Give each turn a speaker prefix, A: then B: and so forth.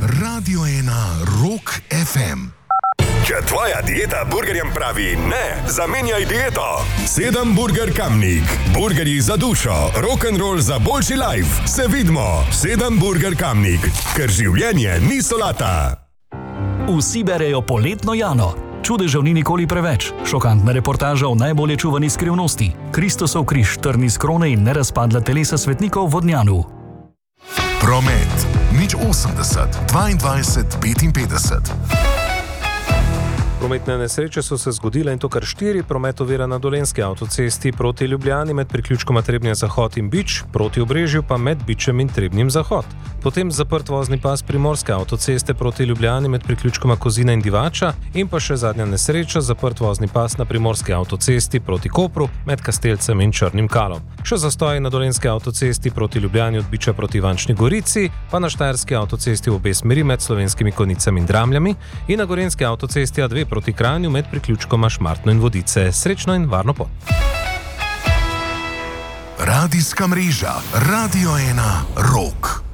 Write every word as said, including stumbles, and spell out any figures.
A: Radio ena Rock ef em.
B: Če tvoja dieta burgerjem pravi ne, zamenjaj dieto. Sedem Burger Kamnik. Burgerji za dušo, rock'n'roll za boljši life. Se vidimo. Sedem Burger Kamnik. Ker življenje ni solata.
C: Vsi berejo poletno Jano. Čudežev ni nikoli preveč. Šokantna reportaža o najbolje čuvani skrivnosti. Kristusov križ, trni s krone in nerazpadla telesa svetnikov v Vodnjanu.
A: Promet. Nič osemdeset, dvaindvajset, petinpetdeset.
D: Prometne nesreče so se zgodile in to kar štiri, promet ovira na Dolenjski avtocesti proti Ljubljani med priključkoma Trebnje Zahod in Bič, proti Obrežju pa med Bičem in Trebnjem Zahod. Potem zaprt vozni pas Primorske avtoceste proti Ljubljani med priključkoma Kozina in Divača in pa še zadnja nesreča, zaprt vozni pas na Primorski avtocesti proti Kopru med Kastelcem in Črnim Kalom. Še zastoj na Dolenjski avtocesti proti Ljubljani od Biča proti Ivančni Gorici, pa na Štajerski avtocesti v obe smeri med Slovenskimi Konjicami in Dramljami in na Gorenjski avtocesti A dve proti Kranju med priključkoma Šmartno in Vodice. Srečno in varno pot.
A: Radijska mreža Radio ena Rock.